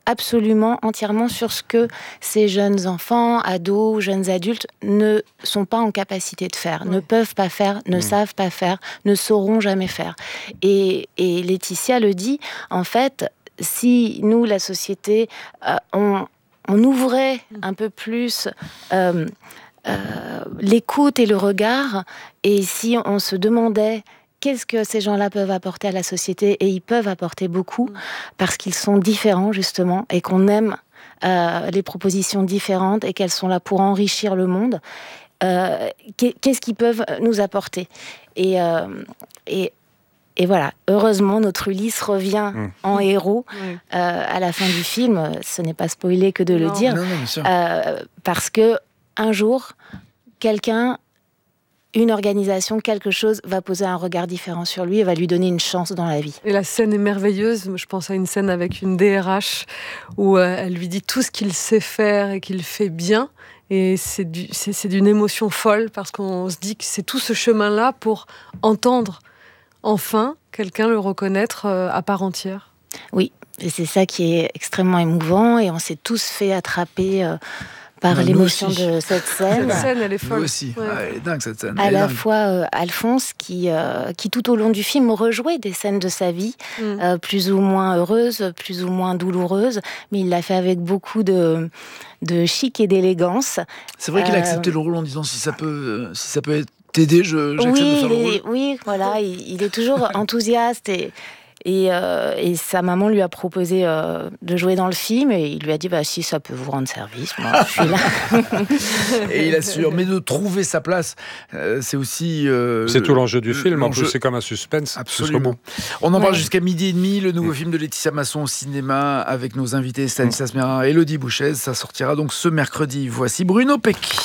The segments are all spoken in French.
absolument, entièrement sur ce que ces jeunes enfants, ados, jeunes adultes ne sont pas en capacité de faire, ne peuvent pas faire, ne savent pas faire, ne sauront jamais faire. Et Laetitia le dit, en fait, si nous, la société, on ouvrait un peu plus l'écoute et le regard, et si on se demandait qu'est-ce que ces gens-là peuvent apporter à la société, et ils peuvent apporter beaucoup, parce qu'ils sont différents, justement, et qu'on aime les propositions différentes, et qu'elles sont là pour enrichir le monde, qu'est-ce qu'ils peuvent nous apporter. Et voilà, heureusement, notre Ulysse revient en héros à la fin du film. Ce n'est pas spoilé que de le dire. Non, bien sûr. Parce que un jour, une organisation, quelque chose va poser un regard différent sur lui et va lui donner une chance dans la vie. Et la scène est merveilleuse. Je pense à une scène avec une DRH où elle lui dit tout ce qu'il sait faire et qu'il fait bien. Et c'est d'une émotion folle parce qu'on se dit que c'est tout ce chemin-là pour entendre enfin quelqu'un le reconnaître à part entière. Oui, et c'est ça qui est extrêmement émouvant, et on s'est tous fait attraper par l'émotion de cette scène. Cette scène, elle est folle. Nous aussi. Ouais. Elle est dingue, cette scène. À la fois Alphonse qui tout au long du film rejouait des scènes de sa vie, plus ou moins heureuses, plus ou moins douloureuses, mais il l'a fait avec beaucoup de chic et d'élégance. C'est vrai qu'il a accepté le rôle en disant si ça peut t'aider, j'accepte de faire le rôle. Oui, voilà, il est toujours enthousiaste et sa maman lui a proposé de jouer dans le film, et il lui a dit si ça peut vous rendre service, moi je suis là. Et il assure, mais de trouver sa place, c'est aussi c'est tout l'enjeu du film. En plus, c'est comme un suspense. Absolument. On en parle jusqu'à 12h30. Le nouveau film de Laetitia Masson au cinéma avec nos invités Stanislas Mérard et Élodie Bouchez. Ça sortira donc ce mercredi. Voici Bruno Peck.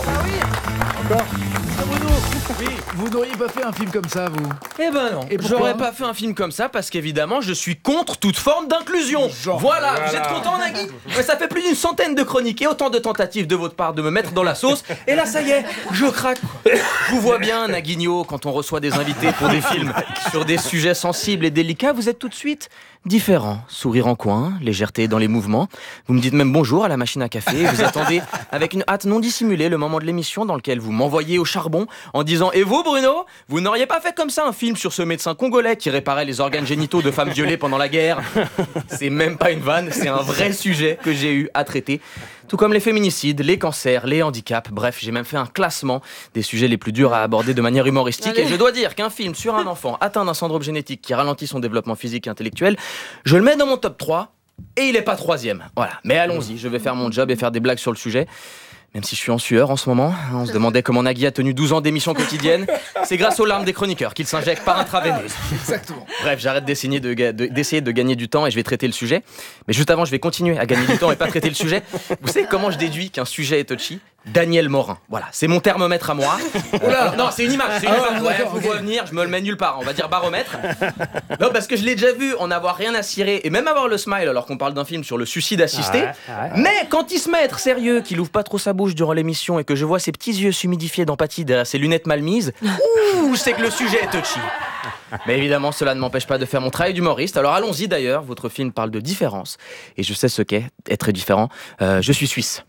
Encore. Bruno, vous n'auriez pas fait un film comme ça, vous? Eh ben non, j'aurais pas fait un film comme ça parce qu'évidemment je suis contre toute forme d'inclusion. Voilà, vous êtes content, Nagui? Mais ça fait plus d'une centaine de chroniques et autant de tentatives de votre part de me mettre dans la sauce, et là ça y est, je craque. Je vous vois bien, Naguinho, quand on reçoit des invités pour des films sur des sujets sensibles et délicats, vous êtes tout de suite différent. Sourire en coin, légèreté dans les mouvements. Vous me dites même bonjour à la machine à café. Vous attendez avec une hâte non dissimulée le moment de l'émission dans lequel vous m'envoyez au charbon en disant « Et vous, Bruno, vous n'auriez pas fait comme ça un film sur ce médecin congolais qui réparait les organes génitaux de femmes violées pendant la guerre ?» C'est même pas une vanne, c'est un vrai sujet que j'ai eu à traiter. Tout comme les féminicides, les cancers, les handicaps. Bref, j'ai même fait un classement des sujets les plus durs à aborder de manière humoristique. Et je dois dire qu'un film sur un enfant atteint d'un syndrome génétique qui ralentit son développement physique et intellectuel, je le mets dans mon top 3 et il est pas 3e. Voilà. Mais allons-y, je vais faire mon job et faire des blagues sur le sujet. Même si je suis en sueur en ce moment, on se demandait comment Nagui a tenu 12 ans d'émission quotidienne. C'est grâce aux larmes des chroniqueurs qu'il s'injecte par intraveineuse. Exactement. Bref, j'arrête d'essayer de gagner du temps et je vais traiter le sujet. Mais juste avant, je vais continuer à gagner du temps et pas traiter le sujet. Vous savez comment je déduis qu'un sujet est touchy? Daniel Morin. Voilà, c'est mon thermomètre à moi. Non, c'est une image. Ouais, vous voyez venir, je me le mets nulle part. On va dire baromètre. Non, parce que je l'ai déjà vu en avoir rien à cirer et même avoir le smile alors qu'on parle d'un film sur le suicide assisté. Mais quand il se met à être sérieux, qu'il ouvre pas trop sa bouche durant l'émission et que je vois ses petits yeux s'humidifier d'empathie derrière ses lunettes mal mises, c'est que le sujet est touchy. Mais évidemment, cela ne m'empêche pas de faire mon travail d'humoriste. Alors allons-y d'ailleurs, votre film parle de différence. Et je sais ce qu'est être différent. Je suis suisse.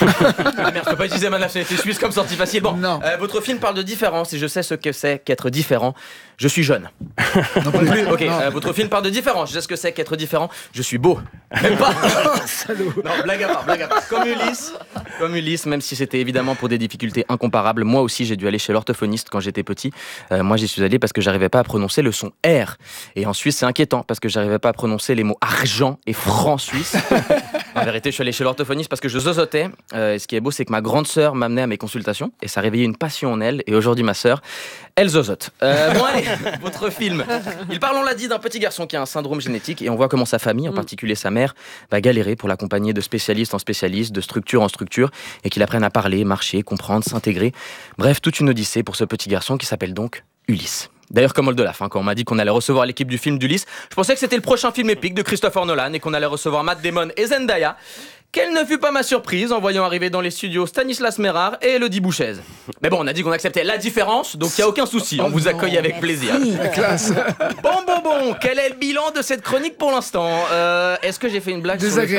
Ah merde, je peux pas utiliser ma nationalité suisse comme sortie facile. Bon, votre film parle de différence et je sais ce que c'est qu'être différent. Je suis jeune. Non plus. Ok, votre film parle de différence. Je sais ce que c'est qu'être différent. Je suis beau. Même pas. Non, blague à part. Comme Ulysse, même si c'était évidemment pour des difficultés incomparables. Moi aussi, j'ai dû aller chez l'orthophoniste quand j'étais petit. Moi, j'y suis allé parce que j'arrivais pas à prononcer le son R. Et en Suisse, c'est inquiétant parce que j'arrivais pas à prononcer les mots argent et franc suisse. En vérité, je suis allé chez l'orthophoniste parce que je zozotais. Et ce qui est beau, c'est que ma grande sœur m'amenait à mes consultations et ça réveillait une passion en elle. Et aujourd'hui, ma sœur, elle zozote. Bon, allez, votre film. Il parle, on l'a dit, d'un petit garçon qui a un syndrome génétique et on voit comment sa famille, en particulier sa mère, va galérer pour l'accompagner de spécialiste en spécialiste, de structure en structure et qu'il apprenne à parler, marcher, comprendre, s'intégrer. Bref, toute une odyssée pour ce petit garçon qui s'appelle donc Ulysse. D'ailleurs, comme Oldelaf, quand on m'a dit qu'on allait recevoir l'équipe du film d'Ulysse, je pensais que c'était le prochain film épique de Christopher Nolan et qu'on allait recevoir Matt Damon et Zendaya. Quelle ne fut pas ma surprise en voyant arriver dans les studios Stanislas Mérard et Élodie Bouchez. Mais bon, on a dit qu'on acceptait la différence, donc il n'y a aucun souci, on vous accueille avec plaisir. Classe. Bon, quel est le bilan de cette chronique pour l'instant? Est-ce que j'ai fait une blague sur le fait